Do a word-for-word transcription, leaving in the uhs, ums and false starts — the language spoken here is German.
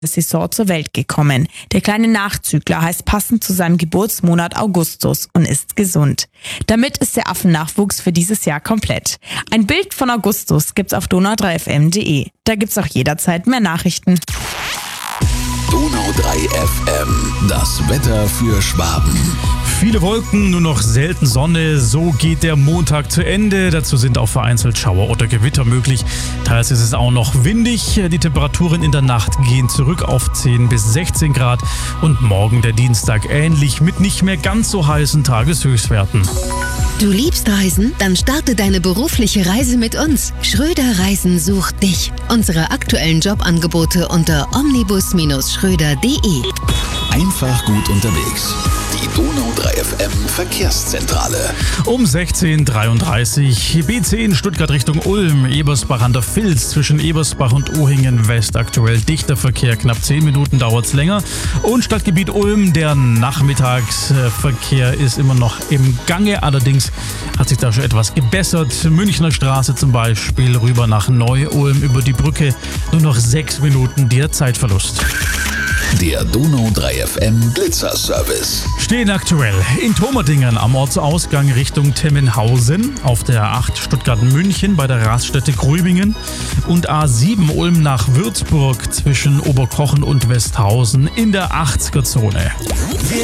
Saison zur Welt gekommen. Der kleine Nachzügler heißt passend zu seinem Geburtsmonat Augustus und ist gesund. Damit ist der Affennachwuchs für dieses Jahr komplett. Ein Bild von Augustus gibt's auf donau drei f m punkt de. Da gibt's auch jederzeit mehr Nachrichten. Donau drei F M, das Wetter für Schwaben. Viele Wolken, nur noch selten Sonne. So geht der Montag zu Ende. Dazu sind auch vereinzelt Schauer oder Gewitter möglich. Teils ist es auch noch windig. Die Temperaturen in der Nacht gehen zurück auf zehn bis sechzehn Grad. Und morgen der Dienstag ähnlich mit nicht mehr ganz so heißen Tageshöchstwerten. Du liebst Reisen? Dann starte deine berufliche Reise mit uns. Schröder Reisen sucht dich. Unsere aktuellen Jobangebote unter omnibus Schröder punkt de. Einfach gut unterwegs. Die Donau drei F M Verkehrszentrale. Um sechzehn Uhr dreiunddreißig, B zehn Stuttgart Richtung Ulm, Ebersbach an der Vils, zwischen Ebersbach und Ohingen West aktuell dichter Verkehr, knapp zehn Minuten dauert's länger. Und Stadtgebiet Ulm, der Nachmittagsverkehr ist immer noch im Gange, allerdings hat sich da schon etwas gebessert. Münchner Straße zum Beispiel, rüber nach Neu-Ulm über die Brücke, nur noch sechs Minuten der Zeitverlust. Der Donau drei F M Blitzerservice. Stehen aktuell in Thomerdingen am Ortsausgang Richtung Temmenhausen, auf der acht Stuttgart-München bei der Raststätte Grübingen und A sieben Ulm nach Würzburg zwischen Oberkochen und Westhausen in der achtziger Zone.